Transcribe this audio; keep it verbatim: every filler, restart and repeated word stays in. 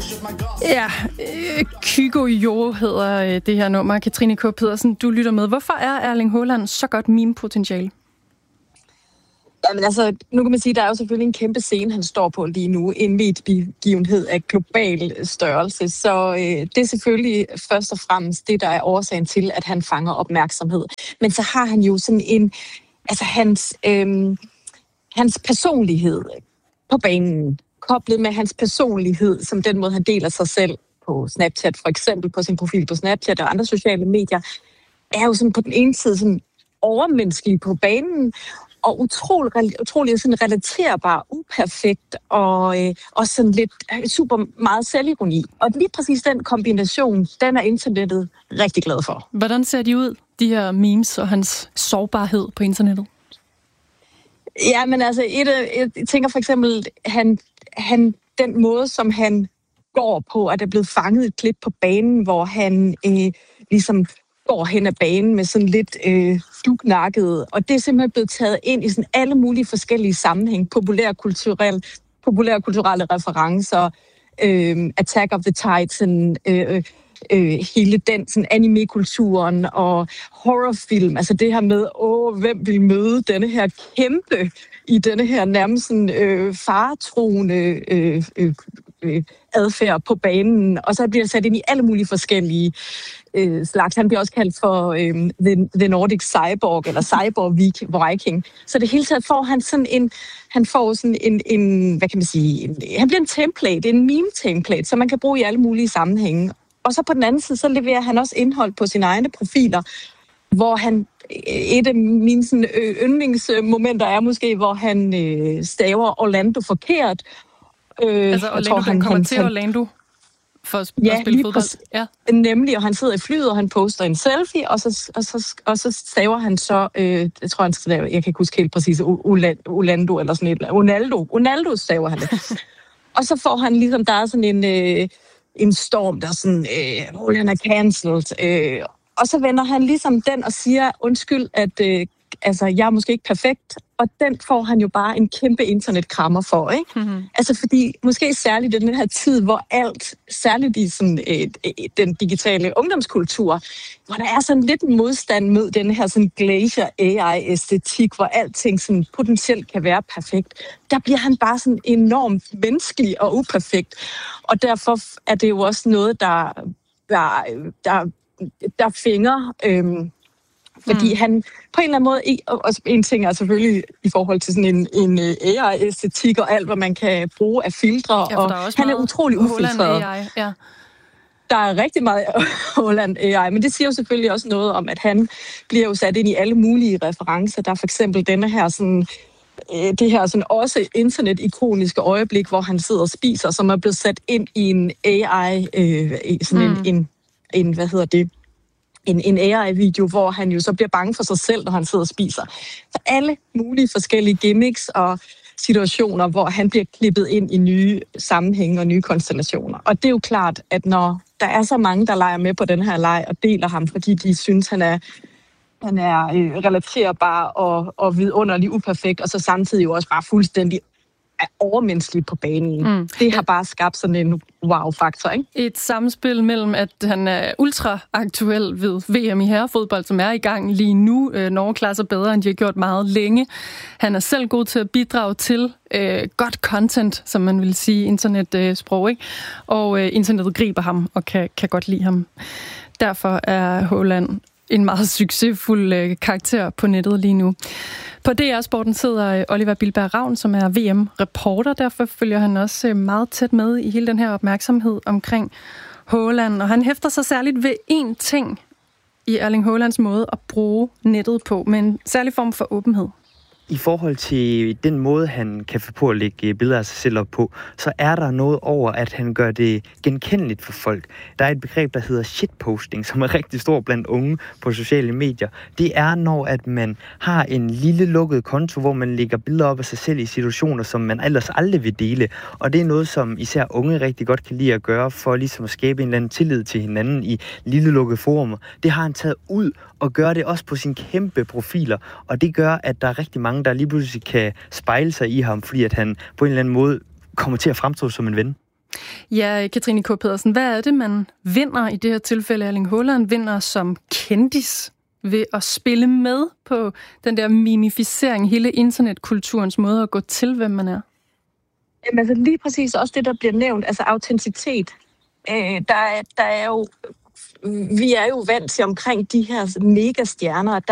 Ja, øh, Kygo Jo hedder øh, det her nummer. Katrine K. Pedersen, du lytter med. Hvorfor er Erling Haaland så godt meme-potentiale? Jamen altså, nu kan man sige, at der er jo selvfølgelig en kæmpe scene, han står på lige nu. En mediebegivenhed af global størrelse. Så øh, det er selvfølgelig først og fremmest det, der er årsagen til, at han fanger opmærksomhed. Men så har han jo sådan en... Altså hans, øh, hans personlighed på banen, koblet med hans personlighed, som den måde, han deler sig selv på Snapchat, for eksempel på sin profil på Snapchat og andre sociale medier, er jo sådan på den ene side sådan overmenneskelig på banen, og utrolig, utrolig sådan relaterbar, uperfekt, og øh, også sådan lidt super meget selvironi. Og lige præcis den kombination, den er internettet rigtig glad for. Hvordan ser de ud, de her memes og hans sårbarhed på internettet? Ja, men altså, et, jeg tænker for eksempel, han, han, den måde, som han går på, at der er blevet fanget et klip på banen, hvor han øh, ligesom går hen ad banen med sådan lidt øh, duknakket, og det er simpelthen blevet taget ind i sådan alle mulige forskellige sammenhæng, populærkulturelle, populærkulturelle referencer, øh, Attack of the Titan, øh, øh, hele den sådan anime-kulturen og horrorfilm, altså det her med, åh, hvem vil møde denne her kæmpe i denne her nærmest sådan, øh, faretroende øh, øh, øh, adfærd på banen, og så bliver det sat ind i alle mulige forskellige øh, slags. Han bliver også kaldt for øh, the, the Nordic Cyborg, eller Cyborg Viking. Så det hele taget får han sådan en, han får sådan en, en hvad kan man sige, en, han bliver en template, en meme-template, som man kan bruge i alle mulige sammenhænge. Og så på den anden side, så leverer han også indhold på sine egne profiler, hvor han, et af mine sådan, yndlingsmomenter er måske, hvor han øh, staver Orlando forkert. Øh, altså Orlando, tror, han, han kommer han, til han, Orlando for at, ja, at spille fodbold? Ja, nemlig, og han sidder i flyet, og han poster en selfie, og så, og så, og så staver han så, øh, jeg tror han staver, jeg kan ikke huske helt præcis, Orlando eller sådan et, Ronaldo, Ronaldo staver han det. Og så får han ligesom, der er sådan en, øh, en storm, der sådan, øh, han er cancelled, øh, og så vender han ligesom den og siger, undskyld, at øh, altså, jeg er måske ikke perfekt, og den får han jo bare en kæmpe internetkrammer for, ikke? Mm-hmm. Altså fordi, måske særligt i den her tid, hvor alt, særligt i sådan, øh, den digitale ungdomskultur, hvor der er sådan lidt modstand mod den her sådan glacier A I-æstetik, hvor alting sådan potentielt kan være perfekt, der bliver han bare sådan enormt menneskelig og uperfekt, og derfor er det jo også noget, der, der, der, der finger... Øh, Fordi mm. han på en eller anden måde, og en ting er selvfølgelig i forhold til sådan en, en A I-æstetik og alt, hvad man kan bruge af filtre, ja, og er han er utrolig ufiltreret. A I, ja. Der er rigtig meget Haaland A I, men det siger jo selvfølgelig også noget om, at han bliver jo sat ind i alle mulige referencer. Der er for eksempel denne her sådan, det her sådan også internet-ikoniske øjeblik, hvor han sidder og spiser, som er blevet sat ind i en A I, øh, sådan mm. en, en, en, hvad hedder det, En, en A I-video, hvor han jo så bliver bange for sig selv, når han sidder og spiser. Så alle mulige forskellige gimmicks og situationer, hvor han bliver klippet ind i nye sammenhænge og nye konstellationer. Og det er jo klart, at når der er så mange, der leger med på den her leg og deler ham, fordi de synes, han er, han er øh, relaterbar og, og vidunderlig uperfekt, og så samtidig jo også bare fuldstændig er overmenneskelig på banen. Mm. Det har bare skabt sådan en wow-faktor, ikke? Et samspil mellem, at han er ultra-aktuel ved V M i herrefodbold, som er i gang lige nu. Norge klarer sig bedre, end de har gjort meget længe. Han er selv god til at bidrage til øh, godt content, som man vil sige internetsprog, ikke? Og øh, internettet griber ham og kan, kan godt lide ham. Derfor er Haaland en meget succesfuld øh, karakter på nettet lige nu. På D R-sporten sidder Oliver Bilberg Ravn, som er V M-reporter. Derfor følger han også meget tæt med i hele den her opmærksomhed omkring Haaland. Og han hæfter sig særligt ved én ting i Erling Haalands måde at bruge nettet på, med en særlig form for åbenhed. I forhold til den måde, han kan få på at lægge billeder af sig selv op på, så er der noget over, at han gør det genkendeligt for folk. Der er et begreb, der hedder shitposting, som er rigtig stor blandt unge på sociale medier. Det er, når at man har en lille lukket konto, hvor man lægger billeder op af sig selv i situationer, som man ellers aldrig vil dele. Og det er noget, som især unge rigtig godt kan lide at gøre, for ligesom at skabe en eller anden tillid til hinanden i lille lukkede forumer. Det har han taget ud og gør det også på sine kæmpe profiler. Og det gør, at der er rigtig mange, der lige pludselig kan spejle sig i ham, fordi at han på en eller anden måde kommer til at fremstå som en ven. Ja, Katrine K. Pedersen, hvad er det, man vinder i det her tilfælde? Erling Haaland vinder som kendis ved at spille med på den der mimificering, hele internetkulturens måde at gå til, hvem man er. Jamen altså lige præcis også det, der bliver nævnt, altså autenticitet. Øh, der, er, der er jo, vi er jo vant til omkring de her megastjerner,